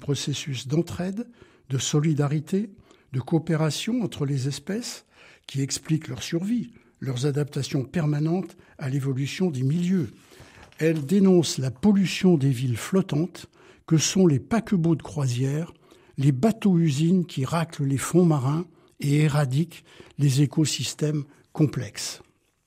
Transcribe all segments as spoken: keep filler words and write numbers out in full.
processus d'entraide, de solidarité, de coopération entre les espèces qui expliquent leur survie, leurs adaptations permanentes à l'évolution des milieux. Elle dénonce la pollution des villes flottantes que sont les paquebots de croisière, les bateaux-usines qui raclent les fonds marins et éradiquent les écosystèmes complexes.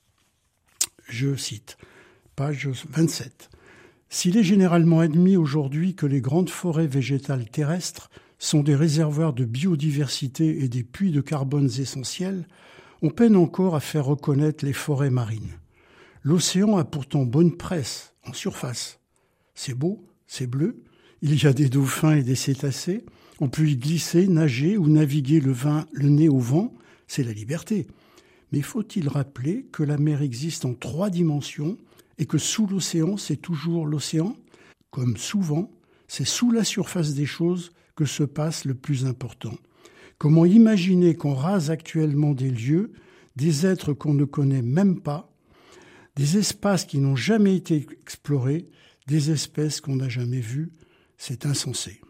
Je cite, page vingt-sept. S'il est généralement admis aujourd'hui que les grandes forêts végétales terrestres sont des réservoirs de biodiversité et des puits de carbone essentiels, on peine encore à faire reconnaître les forêts marines. L'océan a pourtant bonne presse en surface. C'est beau, c'est bleu, il y a des dauphins et des cétacés, on peut y glisser, nager ou naviguer le, vin, le nez au vent, c'est la liberté. Mais faut-il rappeler que la mer existe en trois dimensions et que sous l'océan, c'est toujours l'océan ? Comme souvent, c'est sous la surface des choses que se passe le plus important. Comment imaginer qu'on rase actuellement des lieux, des êtres qu'on ne connaît même pas, des espaces qui n'ont jamais été explorés, des espèces qu'on n'a jamais vues? C'est insensé.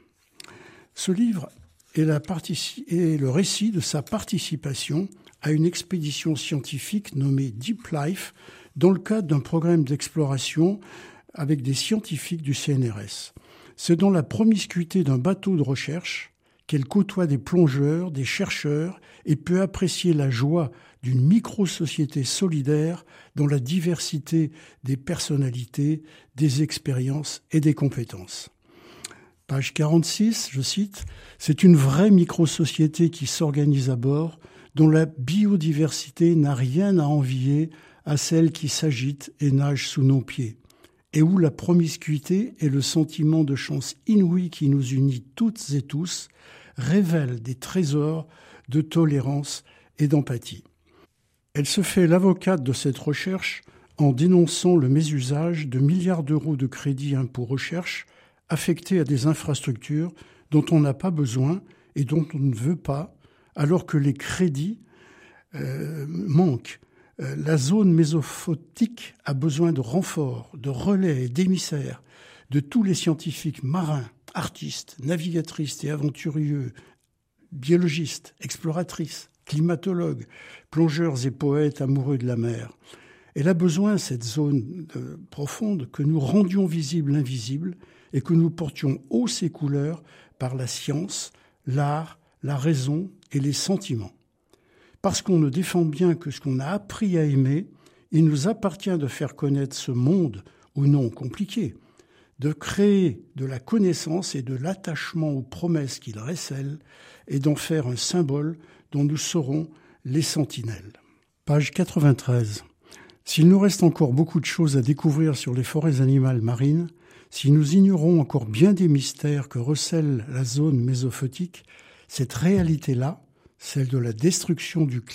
Ce livre est, la partici- est le récit de sa participation à une expédition scientifique nommée Deep Life dans le cadre d'un programme d'exploration avec des scientifiques du C N R S. C'est dans la promiscuité d'un bateau de recherche qu'elle côtoie des plongeurs, des chercheurs et peut apprécier la joie d'une micro-société solidaire dans la diversité des personnalités, des expériences et des compétences. Page quarante-six, je cite, « C'est une vraie micro-société qui s'organise à bord, dont la biodiversité n'a rien à envier à celle qui s'agite et nage sous nos pieds, et où la promiscuité et le sentiment de chance inouïe qui nous unit toutes et tous révèlent des trésors de tolérance et d'empathie. » Elle se fait l'avocate de cette recherche en dénonçant le mésusage de milliards d'euros de crédits impôt recherche affectés à des infrastructures dont on n'a pas besoin et dont on ne veut pas, alors que les crédits euh, manquent. Euh, la zone mésophotique a besoin de renforts, de relais et d'émissaires de tous les scientifiques marins, artistes, navigatrices et aventuriers, biologistes, exploratrices, climatologues, plongeurs et poètes amoureux de la mer. Elle a besoin, cette zone de, profonde, que nous rendions visible l'invisible et que nous portions haut ses couleurs par la science, l'art, la raison et les sentiments. Parce qu'on ne défend bien que ce qu'on a appris à aimer, il nous appartient de faire connaître ce monde, ou non compliqué, de créer de la connaissance et de l'attachement aux promesses qu'il recèle et d'en faire un symbole dont nous serons les sentinelles. Page quatre-vingt-treize. S'il nous reste encore beaucoup de choses à découvrir sur les forêts animales marines, si nous ignorons encore bien des mystères que recèle la zone mésophotique, cette réalité-là, celle de la destruction du climat,